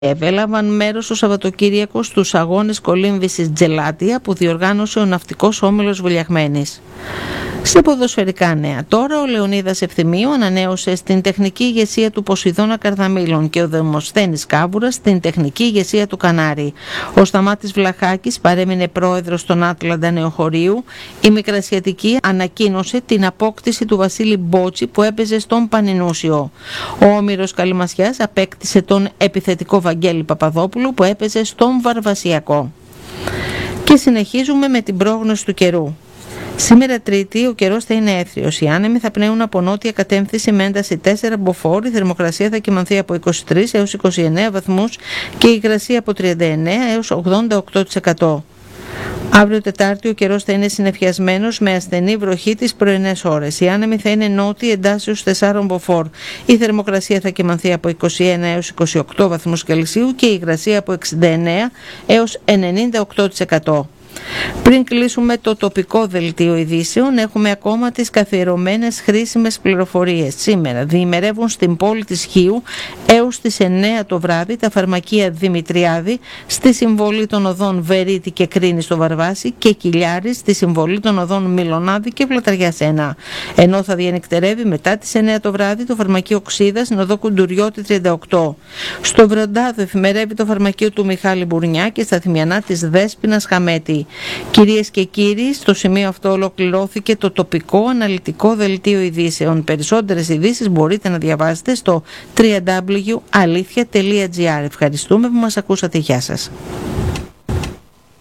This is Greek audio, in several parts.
έλαβαν μέρος το Σαββατοκύριακο στους αγώνες κολύμβησης Τζελάτια που διοργάνωσε ο Ναυτικός Όμιλος Βουλιαγμένης. Σε ποδοσφαιρικά νέα τώρα, ο Λεωνίδας Ευθυμίου ανανέωσε στην τεχνική ηγεσία του Ποσειδώνα Καρδαμήλων και ο Δημοσθένης Κάβουρας στην τεχνική ηγεσία του Κανάρι. Ο Σταμάτης Βλαχάκης παρέμεινε πρόεδρος των Άτλαντα Νεοχωρίου. Η Μικρασιατική ανακοίνωσε την απόκτηση του Βασίλη Μπότσι που έπαιζε στον Πανινούσιο. Ο Όμηρος Καλυμασιάς απέκτησε τον επιθετικό Βαγγέλη Παπαδόπουλου που έπαιζε στον Βαρβασιακό. Και συνεχίζουμε με την πρόγνωση του καιρού. Σήμερα Τρίτη ο καιρός θα είναι έθριος. Οι άνεμοι θα πνέουν από νότια κατεύθυνση με ένταση 4 μποφόρ. Η θερμοκρασία θα κυμανθεί από 23 έως 29 βαθμούς και η υγρασία από 39 έως 88%. Αύριο Τετάρτη ο καιρός θα είναι συννεφιασμένος με ασθενή βροχή τις πρωινές ώρες. Οι άνεμοι θα είναι νότιοι εντάσσεως 4 μποφόρ. Η θερμοκρασία θα κυμανθεί από 21 έως 28 βαθμούς Κελσίου και η υγρασία από 69 έως 98%. Πριν κλείσουμε το τοπικό δελτίο ειδήσεων, έχουμε ακόμα τις καθιερωμένες χρήσιμες πληροφορίες. Σήμερα διημερεύουν στην πόλη της Χίου έως τις 9 το βράδυ τα φαρμακεία Δημητριάδη στη συμβολή των οδών Βερίτη και Κρίνη στο Βαρβάσι και Κιλιάρη στη συμβολή των οδών Μιλονάδη και Βλαταριάς 1. Ενώ θα διανυκτερεύει μετά τις 9 το βράδυ το φαρμακείο Ξίδα στην οδό Κουντουριώτη 38. Στο Βροντάδο εφημερεύει το φαρμακείο του Μιχάλη Μπουρνιά και στα Θυμιανά της Δέσποινας Χαμέτη. Κυρίες και κύριοι, στο σημείο αυτό ολοκληρώθηκε το τοπικό αναλυτικό δελτίο ειδήσεων. Περισσότερες ειδήσεις μπορείτε να διαβάσετε στο www.alithia.gr. Ευχαριστούμε που μας ακούσατε. Γεια σας.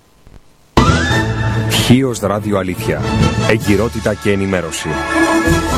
Χίος Ράδιο Αλήθεια. Εγκυρότητα και ενημέρωση.